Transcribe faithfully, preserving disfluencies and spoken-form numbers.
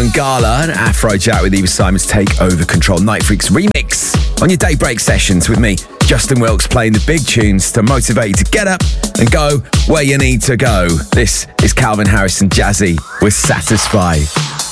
Gala and Afrojack with Eva Simon's Take Over Control. Night Freaks remix on your daybreak sessions with me, Justin Wilkes, playing the big tunes to motivate you to get up and go where you need to go. This is Calvin Harris and Jazzy with Satisfy.